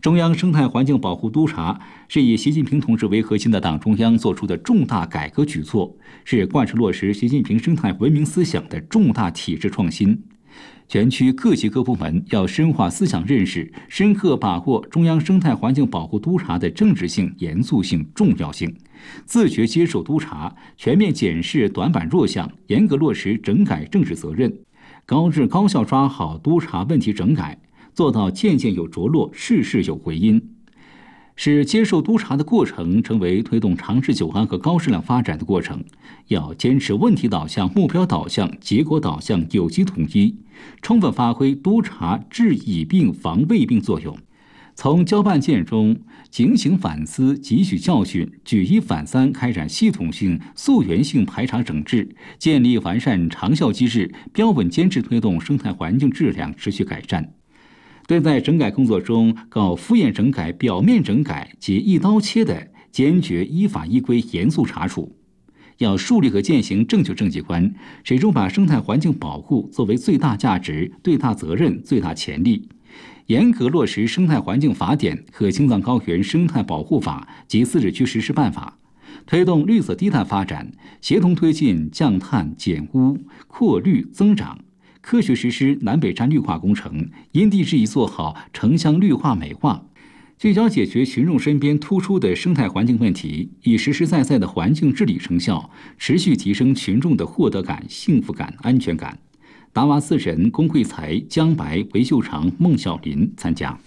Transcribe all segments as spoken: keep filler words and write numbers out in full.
中央生态环境保护督察是以习近平同志为核心的党中央做出的重大改革举措，是贯彻落实习近平生态文明思想的重大体制创新。全区各级各部门要深化思想认识，深刻把握中央生态环境保护督察的政治性、严肃性、重要性，自觉接受督察，全面检视短板弱项，严格落实整改政治责任，高质高效抓好督察问题整改，做到件件有着落，事事有回音，使接受督察的过程成为推动长治久安和高质量发展的过程。要坚持问题导向、目标导向、结果导向、有机统一，充分发挥督察治已病防未病作用，从交办件中警醒反思、汲取教训，举一反三，开展系统性、溯源性排查整治，建立完善长效机制，标稳坚持推动生态环境质量持续改善。对在整改工作中搞敷衍整改、表面整改及一刀切的，坚决依法依规严肃查处。要树立和践行正确政绩观，始终把生态环境保护作为最大价值、最大责任、最大潜力，严格落实《生态环境法典》和《青藏高原生态保护法》及自治区实施办法，推动绿色低碳发展，协同推进降碳减污、扩绿增长，科学实施南北站绿化工程，因地制宜做好城乡绿化美化，聚焦解决群众身边突出的生态环境问题，以实实在在的环境治理成效，持续提升群众的获得感、幸福感、安全感。达瓦斯人、龚慧才、江白、韦秀长、孟小林参加。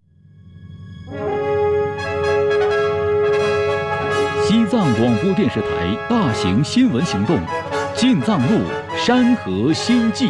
西藏广播电视台大型新闻行动，进藏路山河新纪。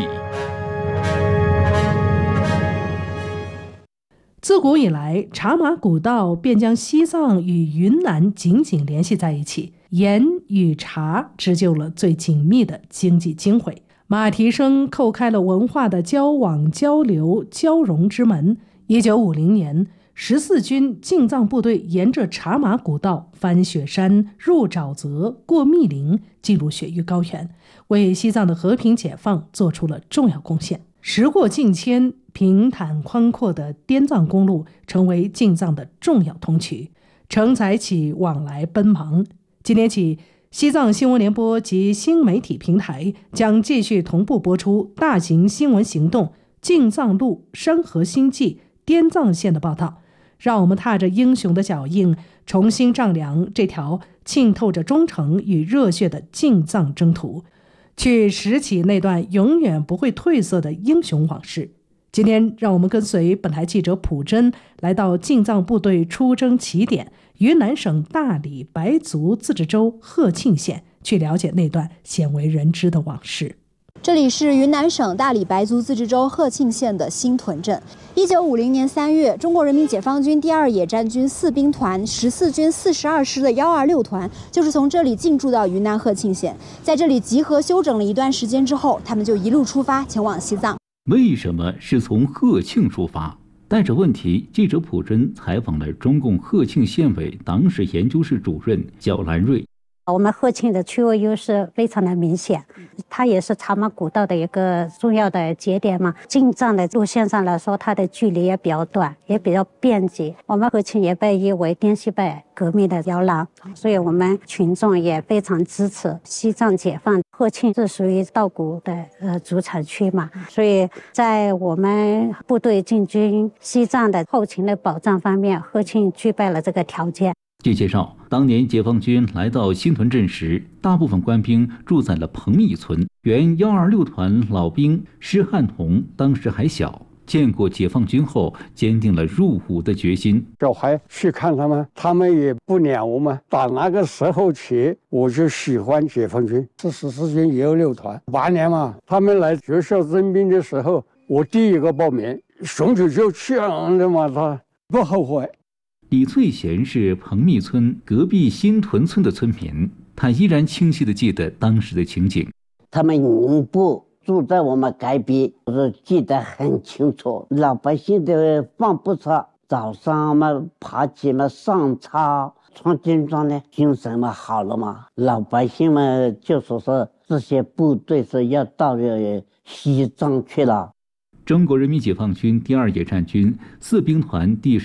自古以来，茶马古道便将西藏与云南紧紧联系在一起，盐与茶织就了最紧密的经济经纬。马蹄声叩开了文化的交往、交流、交融之门。一九五零年，十四军进藏部队沿着茶马古道翻雪山、入沼泽、过密林，进入雪域高原，为西藏的和平解放做出了重要贡献。时过境迁，平坦宽阔的滇藏公路成为进藏的重要通衢，承载起往来奔忙。今天起，西藏新闻联播及新媒体平台将继续同步播出大型新闻行动进藏路山河新纪滇藏线的报道，让我们踏着英雄的脚印，重新丈量这条浸透着忠诚与热血的进藏征途，去拾起那段永远不会褪色的英雄往事。今天让我们跟随本台记者朴真来到进藏部队出征起点云南省大理白族自治州鹤庆县，去了解那段鲜为人知的往事。 这里是云南省大理白族自治州鹤庆县的新屯镇。一九五零年三月，中国人民解放军第二野战军四兵团十四军四十二师的幺二六团，就是从这里进驻到云南鹤庆县，在这里集合休整了一段时间之后，他们就一路出发前往西藏。 为什么是从鹤庆出发？带着问题，记者朴真采访了中共鹤庆县委党史研究室主任焦兰瑞。 我们鹤庆的区位优势非常的明显，它也是茶马古道的一个重要的节点嘛。进藏的路线上来说，它的距离也比较短，也比较便捷。我们鹤庆也被誉为滇西北革命的摇篮，所以我们群众也非常支持西藏解放。鹤庆是属于稻谷的呃主产区嘛，所以在我们部队进军西藏的后勤的保障方面，鹤庆具备了这个条件。 据介绍，当年解放军来到新屯镇时，大部分官兵住在了彭密村。原幺二六团老兵施汉同当时还小，见过解放军后，坚定了入伍的决心。 小孩去看他们，他们也不撵我们。打那个时候起，我就喜欢解放军，是十四军一二六团。八年嘛，他们来学校征兵的时候，我第一个报名，雄起就去了嘛，他不后悔。 李翠贤是彭密村隔壁新屯村的村民，他依然清晰地记得当时的情景。 他们不住在我们隔壁，我记得很清楚。老百姓的饭不吃，早上嘛爬起嘛上茶，穿军装呢，精神嘛好了嘛。老百姓们就说是这些部队是要到西藏去了。 中国人民解放军第二野战军四兵团第